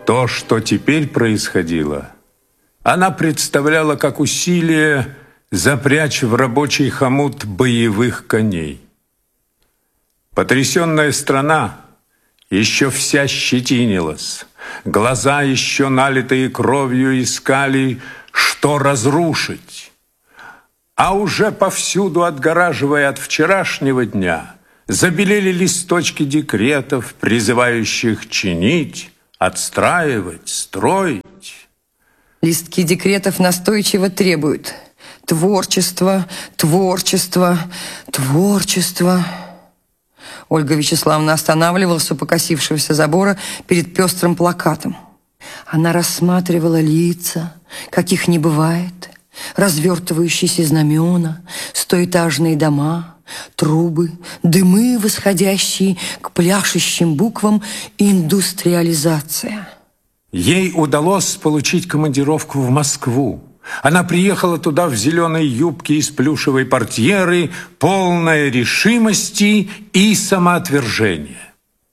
То, что теперь происходило, она представляла как усилие запрячь в рабочий хомут боевых коней. Потрясенная страна еще вся щетинилась, глаза, еще налитые кровью, искали, что разрушить. А уже повсюду, отгораживая от вчерашнего дня, забелели листочки декретов, призывающих чинить, отстраивать, строить. Листки декретов настойчиво требуют творчество, творчество, творчество. Ольга Вячеславовна останавливалась у покосившегося забора перед пестрым плакатом. Она рассматривала лица, каких не бывает, развертывающиеся знамена, стоэтажные дома, трубы, дымы, восходящие к пляшущим буквам «Индустриализация». Ей удалось получить командировку в Москву. Она приехала туда в зеленой юбке из плюшевой портьеры, полная решимости и самоотвержения.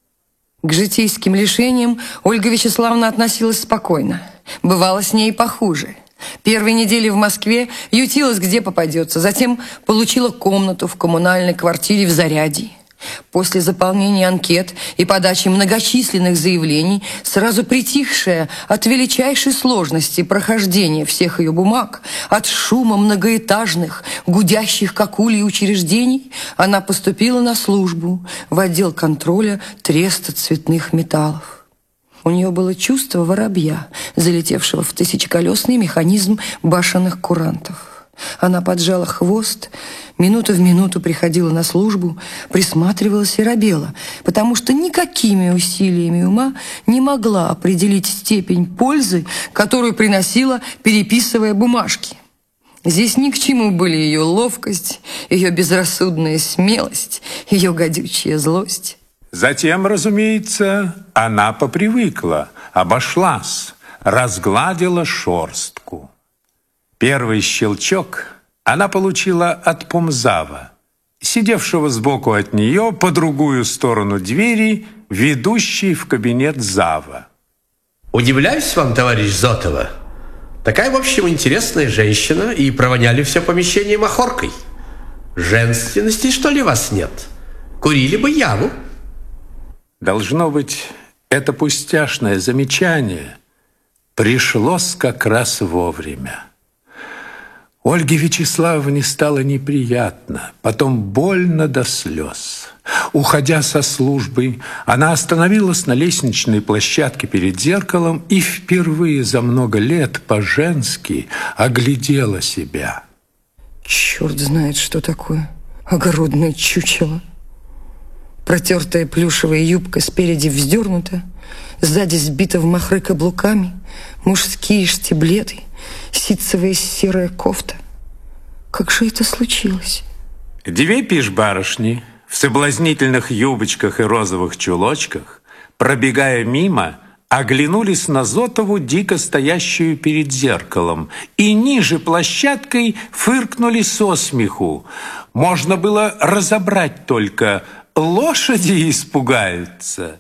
К житейским лишениям Ольга Вячеславовна относилась спокойно. Бывало с ней похуже. Первые недели в Москве ютилась где попадется, затем получила комнату в коммунальной квартире в Зарядье. После заполнения анкет и подачи многочисленных заявлений, сразу притихшая от величайшей сложности прохождения всех ее бумаг, от шума многоэтажных, гудящих как ульи учреждений, она поступила на службу в отдел контроля треста цветных металлов. У нее было чувство воробья, залетевшего в тысячеколесный механизм башенных курантов. Она поджала хвост, минуту в минуту приходила на службу, присматривалась и робела, потому что никакими усилиями ума не могла определить степень пользы, которую приносила, переписывая бумажки. Здесь ни к чему были ее ловкость, ее безрассудная смелость, ее гадючая злость. Затем, разумеется, она попривыкла, обошлась, разгладила шорстку. Первый щелчок она получила от помзава, сидевшего сбоку от нее по другую сторону двери, ведущей в кабинет зава. Удивляюсь вам, товарищ Зотова. Такая, в общем, интересная женщина, и провоняли все помещение махоркой. Женственности, что ли, вас нет? Курили бы яву. Должно быть, это пустяшное замечание пришлось как раз вовремя. Ольге Вячеславовне стало неприятно, потом больно до слез. Уходя со службы, она остановилась на лестничной площадке перед зеркалом и впервые за много лет по-женски оглядела себя. Черт знает, что такое огородное чучело. Протертая плюшевая юбка спереди вздернута, сзади сбита в махры каблуками, мужские штиблеты, ситцевая серая кофта. Как же это случилось? Две пиж-барышни в соблазнительных юбочках и розовых чулочках, пробегая мимо, оглянулись на Зотову, дико стоящую перед зеркалом, и ниже площадкой фыркнули со смеху. Можно было разобрать только: лошади испугаются.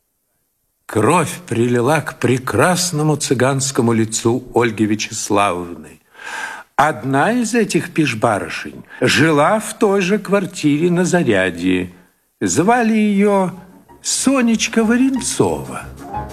Кровь прилила к прекрасному цыганскому лицу Ольги Вячеславовны. Одна из этих пиж-барышень жила в той же квартире на Зарядье. Звали ее Сонечка Варенцова.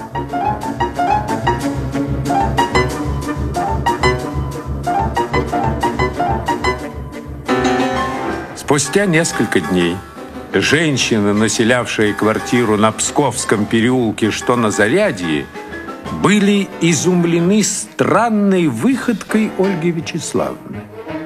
Спустя несколько дней женщины, населявшие квартиру на Псковском переулке, что на Зарядье, были изумлены странной выходкой Ольги Вячеславовны.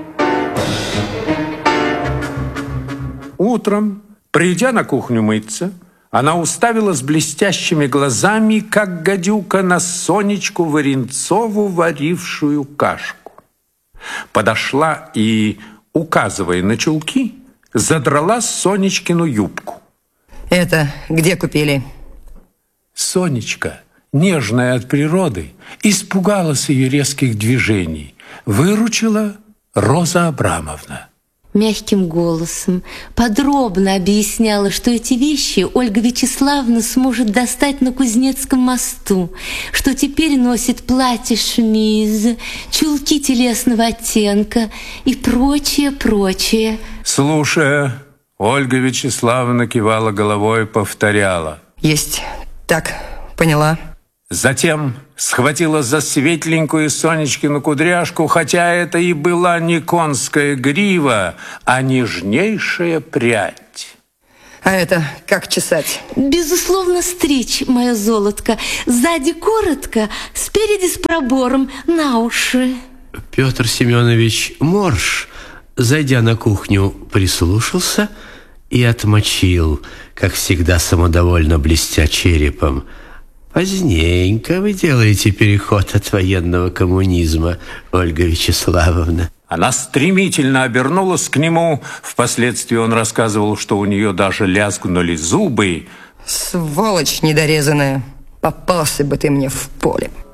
Утром, придя на кухню мыться, она уставилась блестящими глазами, как гадюка, на Сонечку Варенцову, варившую кашку. Подошла и, указывая на чулки, задрала Сонечкину юбку. Это где купили? Сонечка, нежная от природы, испугалась ее резких движений. Выручила Роза Абрамовна. мягким голосом подробно объясняла, что эти вещи Ольга Вячеславовна сможет достать на Кузнецком мосту, что теперь носит платье-шмиз, чулки телесного оттенка и прочее. Слушая, Ольга Вячеславовна кивала головой и повторяла: Есть. Так, поняла. Затем схватила за светленькую Сонечкину кудряшку, хотя это и была не конская грива, а нежнейшая прядь. А это как чесать? Безусловно, стричь, мое золотко. Сзади коротко, спереди с пробором, на уши. Петр Семенович Морж, зайдя на кухню, прислушался и отмочил, как всегда самодовольно блестя черепом: «Поздненько вы делаете переход от военного коммунизма, Ольга Вячеславовна». Она стремительно обернулась к нему. Впоследствии он рассказывал, что у нее даже лязгнули зубы. Сволочь недорезанная. Попался бы ты мне в поле.